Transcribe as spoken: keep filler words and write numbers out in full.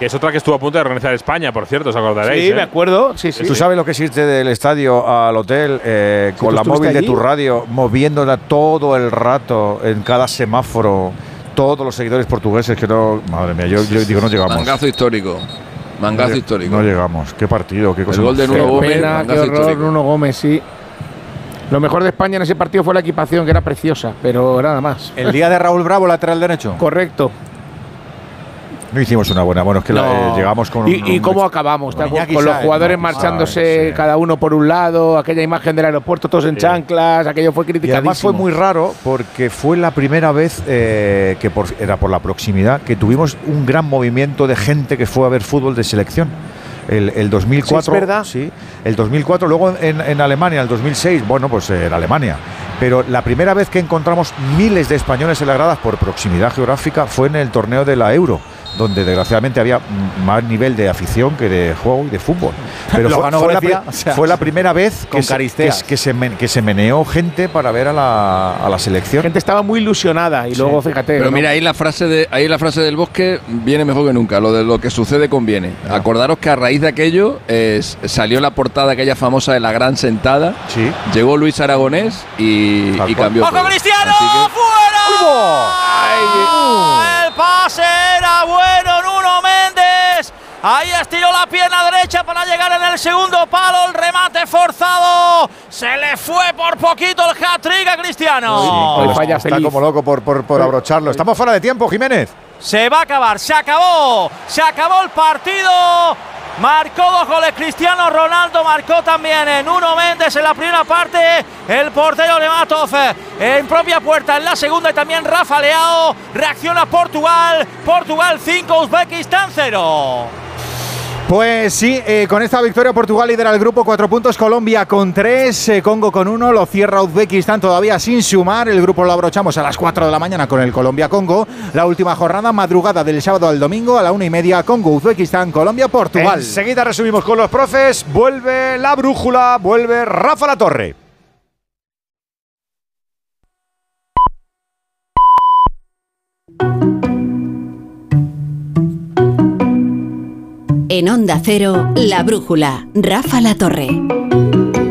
que es otra que estuvo a punto de organizar España, por cierto, ¿os acordaréis? Sí, ¿eh? me acuerdo. Sí, sí. ¿Tú sabes lo que es irte del estadio al hotel eh, con la móvil allí? de tu radio, moviéndola todo el rato en cada semáforo? Todos los seguidores portugueses que no… Madre mía, yo, yo digo, no llegamos. Mangazo histórico. Mangazo no, histórico. No llegamos. Qué partido, qué cosa. El gol de Nuno Gómez. Pena, qué horror, histórico. Nuno Gómez, sí. Lo mejor de España en ese partido fue la equipación, que era preciosa, pero nada más. El día de Raúl Bravo, lateral derecho. Correcto. No hicimos una buena. Bueno, es que no. la, eh, llegamos con… ¿Y, un, y cómo acabamos? Con, con los jugadores no, marchándose sí. cada uno por un lado, aquella imagen del aeropuerto, todos en sí. chanclas, aquello fue criticadísimo. Y además fue muy raro porque fue la primera vez, eh, que por, era por la proximidad, que tuvimos un gran movimiento de gente que fue a ver fútbol de selección. El, el dos mil cuatro, sí, es verdad. Sí, el dos mil cuatro, luego en, en Alemania, el dos mil seis, bueno, pues en Alemania. Pero la primera vez que encontramos miles de españoles en las gradas por proximidad geográfica fue en el torneo de la Euro, donde desgraciadamente había más nivel de afición que de juego y de fútbol. Pero Lo fue, ganó fue, Grecia, la, o sea, fue la primera vez con que, se, que, que, se men, que se meneó gente para ver a la, a la selección. La gente estaba muy ilusionada y sí. luego, fíjate… Pero ¿no? mira, ahí la frase de ahí la frase del Bosque viene mejor que nunca. Lo de lo que sucede conviene. Ah. Acordaros que a raíz de aquello eh, salió la portada aquella famosa de La Gran Sentada. Sí. Llegó Luis Aragonés y, y cambió ¡Ojo, todo. Cristiano! Que, ¡fuera! ¡Ay, el pase era bueno, Nuno Méndez! Ahí estiró la pierna derecha para llegar en el segundo palo, el remate forzado. Se le fue por poquito el hat-trick a Cristiano. Sí, hoy falla está feliz. como loco por, por, por abrocharlo. Estamos fuera de tiempo, Jiménez. Se va a acabar, se acabó, se acabó el partido. Marcó dos goles Cristiano Ronaldo, marcó también en Nuno Méndez en la primera parte, el portero Nematov en propia puerta en la segunda y también Rafa Leao. Reacciona Portugal, Portugal cinco, Uzbekistán cero. Pues sí, eh, con esta victoria Portugal lidera el grupo, cuatro puntos, Colombia con tres, eh, Congo con uno, lo cierra Uzbekistán todavía sin sumar, el grupo lo abrochamos a las cuatro de la mañana con el Colombia-Congo, la última jornada, madrugada del sábado al domingo a la una y media, Congo, Uzbekistán, Colombia, Portugal. Enseguida resumimos con los profes, vuelve la brújula, vuelve Rafa Latorre. En Onda Cero, La Brújula, Rafa Latorre.